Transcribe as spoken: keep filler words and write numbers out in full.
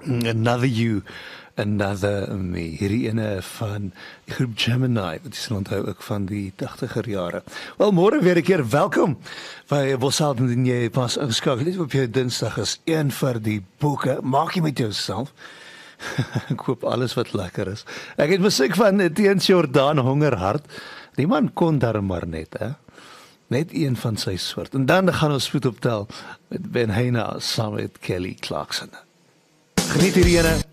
Another You, Another Me. Hierdie ene van die groep Gemini, wat jy sal onthou ook van die tachtiger jare. Wel, môre weer 'n keer welkom by Bosalt, en jy pas ingeskakel het op jou Dinsdag is een vir die boeke. Maak jy met jouself. Ek koop alles wat lekker is. Ek het musiek van Etienne Jordan, Hongerhart. Die man kon daar maar net, hè. Net een van sy soort. En dan gaan ons spoed optel met Ben Heine saam met Kelly Clarkson. Geniet hierdie ene.